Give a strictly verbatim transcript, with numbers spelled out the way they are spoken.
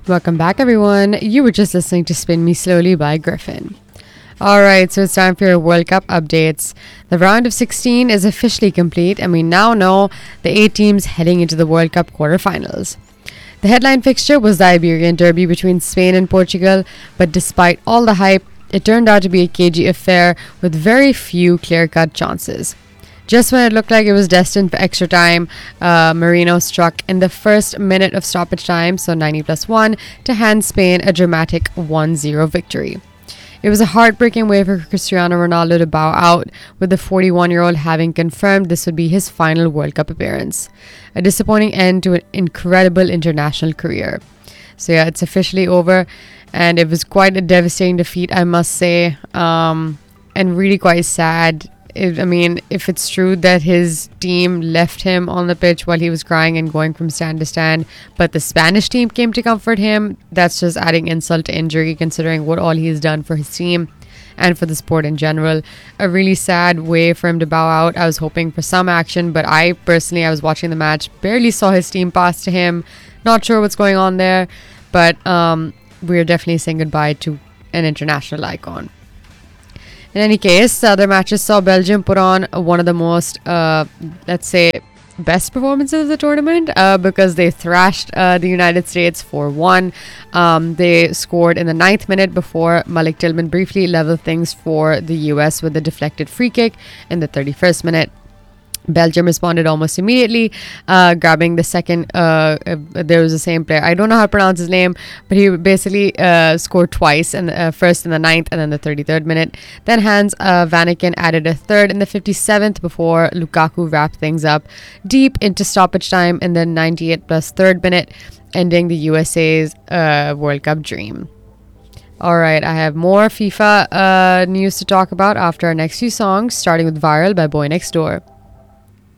Welcome back, everyone. You were just listening to Spin Me Slowly by Griffin. Alright, so it's time for your World Cup updates. The round of sixteen is officially complete, and we now know the eight teams heading into the World Cup quarterfinals. The headline fixture was the Iberian Derby between Spain and Portugal, but despite all the hype, it turned out to be a cagey affair with very few clear-cut chances. Just when it looked like it was destined for extra time, uh, Marino struck in the first minute of stoppage time, so ninety plus one, to hand Spain a dramatic one zero victory. It was a heartbreaking way for Cristiano Ronaldo to bow out, with the forty-one-year-old having confirmed this would be his final World Cup appearance. A disappointing end to an incredible international career. So yeah, it's officially over, and it was quite a devastating defeat, I must say, um, and really quite sad. If, I mean, if it's true that his team left him on the pitch while he was crying and going from stand to stand, but the Spanish team came to comfort him, that's just adding insult to injury considering what all he's done for his team and for the sport in general. A really sad way for him to bow out. I was hoping for some action, but I personally, I was watching the match, barely saw his team pass to him. Not sure what's going on there, but um, we're definitely saying goodbye to an international icon. In any case, the other matches saw Belgium put on one of the most, uh, let's say, best performances of the tournament uh, because they thrashed uh, the United States four one. Um, they scored in the ninth minute before Malik Tillman briefly leveled things for the U S with a deflected free kick in the thirty-first minute. Belgium responded almost immediately, uh, grabbing the second. Uh, uh, there was the same player. I don't know how to pronounce his name, but he basically uh, scored twice, and uh, first in the ninth and then the thirty-third minute. Then Hans uh, Vanaken added a third in the fifty-seventh before Lukaku wrapped things up deep into stoppage time in the ninety-eighth plus third minute, ending the U S A's uh, World Cup dream. Alright, I have more FIFA uh, news to talk about after our next few songs, starting with Viral by Boy Next Door.